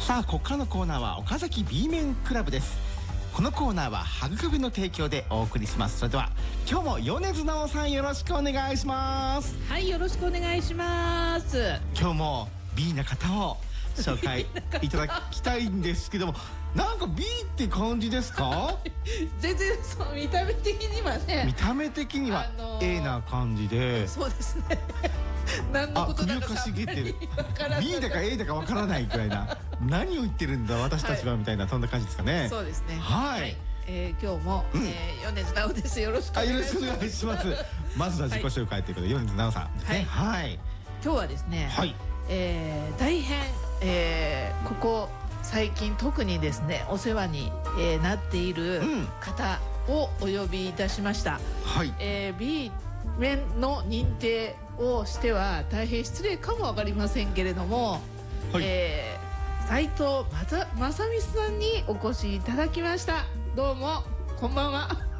さあ、ここからのコーナーは岡崎 B 面クラブです。このコーナーはハグカフェの提供でお送りします。それでは今日も米津直さん、よろしくお願いします。 はい、よろしくお願いします。 今日も B な方を紹介いただきたいんですけどもなんか B って感じですか？ 全然そう見た目的にはね、 見た目的には A な感じで、 そうですね。何のことだかさっぱりわからない。 B だか A だかわからないくらいな何を言ってるんだ私たちはみたいな、そんな感じですかね。 そうですね。 はい、 今日も米津直です。よろしくお願いします。 よろしくお願いします。まずは自己紹介ということで、米津直さんですね。はい。 今日はですね、大変ここ最近特にですねお世話になっている方をお呼びいたしました。 はい。 B 面の認定をしては大変失礼かもわかりませんけれども、斉藤正美さんにお越しいただきました。どうもこんばんは。